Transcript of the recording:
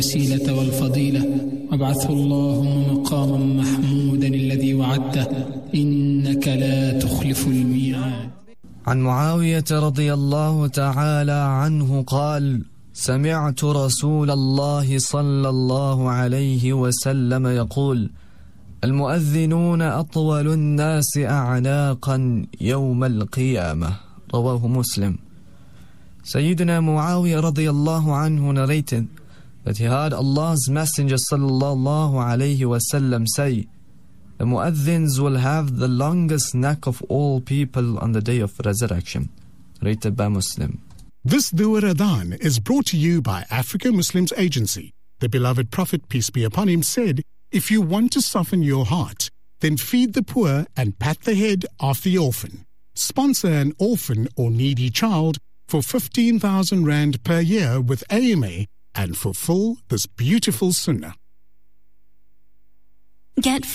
الوسيلة والفضيلة وابعثه اللهم مقاما محمودا الذي وعدته إنك لا تخلف الميعاد. عن معاوية رضي الله تعالى عنه قال: سمعت رسول الله صلى الله عليه وسلم يقول: المؤذنون أطول الناس أعناقا يوم القيامة. رواه Muslim. Sayyidina Muawiyah radiyallahu anhu narrated that he heard Allah's Messenger sallallahu alayhi wasallam say, the mu'adhins will have the longest neck of all people on the day of resurrection. Rated by Muslim. This Dhuhr Adhan is brought to you by Africa Muslims Agency. The beloved Prophet, peace be upon him, said, if you want to soften your heart, then feed the poor and pat the head of the orphan. Sponsor an orphan or needy child for 15,000 Rand per year with AMA and fulfill this beautiful sunnah. Get